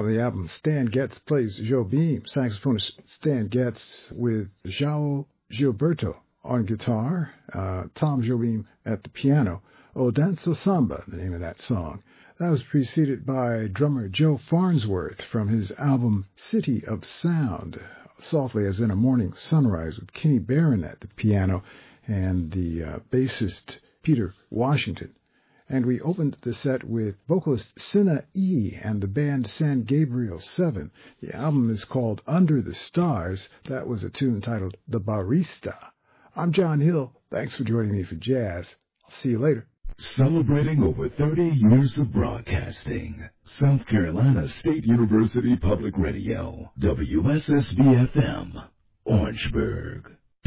of the album, Stan Getz plays Jobim, saxophonist Stan Getz with João Gilberto on guitar, Tom Jobim at the piano. O Danço Samba, the name of that song. That was preceded by drummer Joe Farnsworth from his album City of Sound, Softly as in a Morning Sunrise, with Kenny Barron at the piano and the bassist Peter Washington. And we opened the set with vocalist Sinna E. and the band San Gabriel 7. The album is called Under the Stars. That was a tune titled The Barista. I'm John Hill. Thanks for joining me for jazz. I'll see you later. Celebrating over 30 years of broadcasting. South Carolina State University Public Radio, WSSB-FM, Orangeburg.